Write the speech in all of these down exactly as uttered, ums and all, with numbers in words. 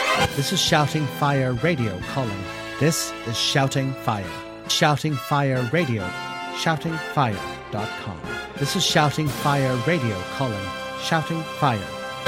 This is Shouting Fire Radio calling. This is Shouting Fire. Shouting Fire Radio. shouting fire dot com. This is Shouting Fire Radio calling. Shouting Fire.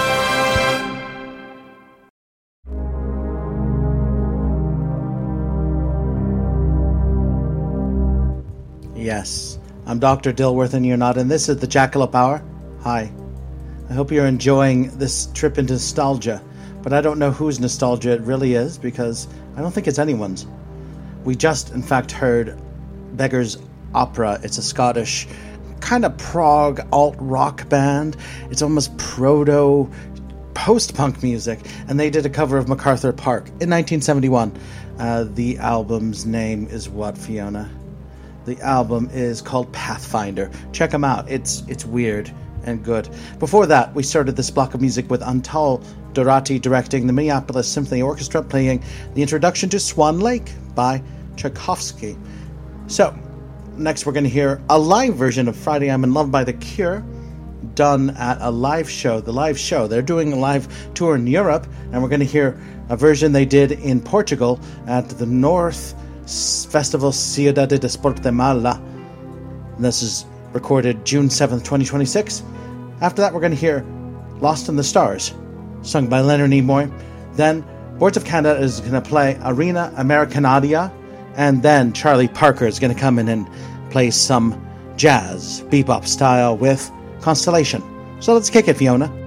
Yes, I'm Doctor Dilworth and you're not, and this is the Jackalope Hour. Hi. I hope you're enjoying this trip into nostalgia, but I don't know whose nostalgia it really is because I don't think it's anyone's. We just, in fact, heard Beggars Opera. It's a Scottish kind of prog alt-rock band. It's almost proto post-punk music, and they did a cover of MacArthur Park in nineteen seventy-one. Uh, the album's name is what, Fiona? The album is called Pathfinder. Check them out. It's it's weird and good. Before that, we started this block of music with Antal Dorati directing the Minneapolis Symphony Orchestra playing the introduction to Swan Lake by Tchaikovsky. So, next we're going to hear a live version of Friday I'm in Love by The Cure, done at a live show. The live show. They're doing a live tour in Europe, and we're going to hear a version they did in Portugal at the North Festival Ciudad de Desporte de Mala. This is recorded June seventh, twenty twenty-six. After that, we're going to hear Lost in the Stars, sung by Leonard Nimoy. Then, Boards of Canada is going to play Arena Americanadia, and then Charlie Parker is going to come in and play some jazz, bebop style with Constellation. So let's kick it, Fiona.